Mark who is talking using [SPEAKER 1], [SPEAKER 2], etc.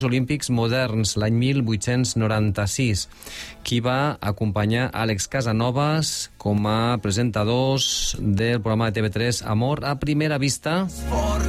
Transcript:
[SPEAKER 1] Olímpics moderns l'any 1896. Qui va acompanyar Àlex Casanovas com a presentadors del programa de TV3 Amor a primera vista?